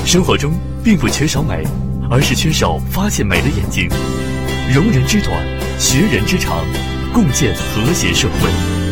生活中并不缺少美，而是缺少发现美的眼睛。容人之短，学人之长，共建和谐社会。